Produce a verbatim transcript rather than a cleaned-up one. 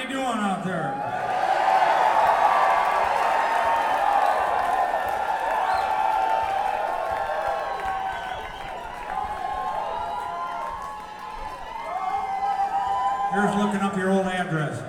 you doing out there? Here's looking up your old address.